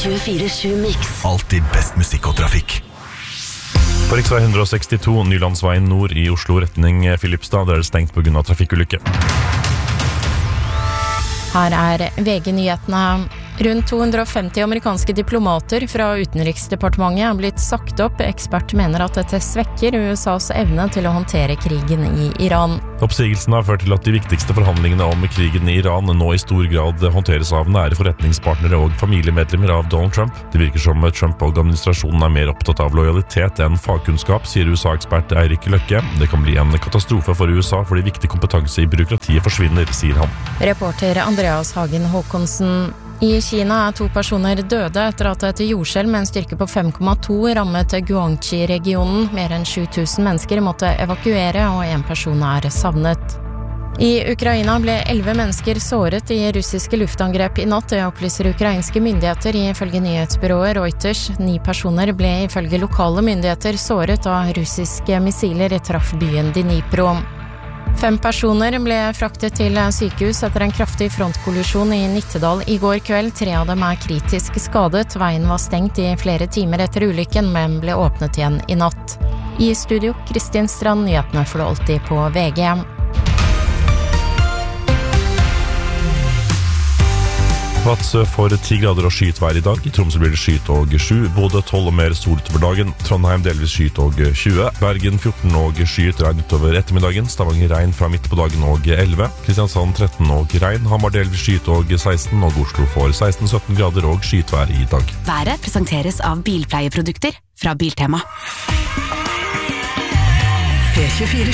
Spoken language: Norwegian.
24/7 Mix. Alltid best musikk og trafikk. På riksvei 162 Nylandsveien nord i Oslo retning Filipstad, der det stengt på grunn av trafikkulykke. Her VG-nyhetene. Rundt 250 amerikanske diplomater fra utenriksdepartementet blitt sagt opp. Ekspert mener at dette svekker USAs evne til å håndtere krigen i Iran. Oppsigelsen har ført til at de viktigste forhandlingene om krigen i Iran nå i stor grad håndteres av nære forretningspartnere og familiemedlemmer av Donald Trump. Det virker som Trump og administrasjonen mer opptatt av lojalitet enn fagkunnskap, sier USA-ekspert Eirik Løkke. Det kan bli en katastrofe for USA fordi viktig kompetanse i byråkratiet forsvinner, sier han. Reporter Andreas Hagen Håkonsen. I Kina 2 personer døde etter at et jordskjelv med en styrke på 5,2 rammet Guangxi-regionen. Mer enn 7000 mennesker måtte evakuere, og 1 person savnet. I Ukraina ble 11 mennesker såret i russiske luftangrep i natt. Det opplyser ukrainske myndigheter ifølge nyhetsbyrået Reuters. 9 personer ble ifølge lokale myndigheter såret da russiske missiler traff byen Dnipro. 5 personer ble fraktet til sykehus etter en kraftig frontkollisjon i Nittedal i går kveld. 3 av dem kritisk skadet. Veien var stengt i flere timer etter ulykken, men ble åpnet igjen i natt. I studio, Kristin Strand, nyhetene får du alltid på VG. Vadsø får 10 grader og skyet vær i dag. I Tromsø blir det skyet og 7. Bodø 12 og mer sol utover dagen. Trondheim delvis skyet og 20. Bergen 14 og skyet, regn utover ettermiddagen. Stavanger regn fra midt på dagen og 11. Kristiansand 13 og regn. Hamar delvis skyet og 16. Og Oslo får 16-17 grader og skyet vær i dag. Været presenteres av bilpleieprodukter fra Biltema. P24